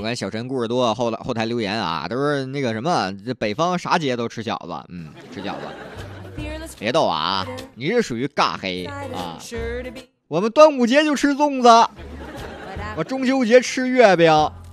看小陈故事多，后台留言啊，都是那个什么，这北方啥节都吃饺子，吃饺子。别逗啊，你这属于尬黑啊！我们端午节就吃粽子，我中秋节吃月饼。